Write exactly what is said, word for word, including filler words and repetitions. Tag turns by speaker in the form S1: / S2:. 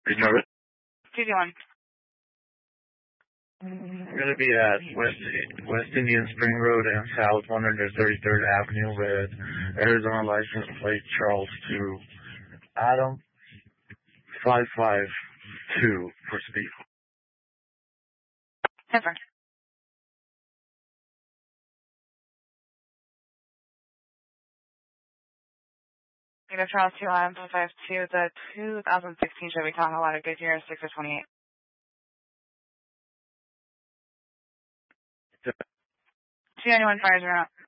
S1: Retarded.
S2: two two one.
S1: I'm going to be at West West Indian Spring Road and South one hundred thirty-third Avenue with Arizona license plate Charles two. Adam five five two for speed.
S2: Never. You know, Charles two Adam five five two, the two thousand sixteen Chevy Tahoe, Goodyear, six of twenty-eight. two ninety-one fires are out.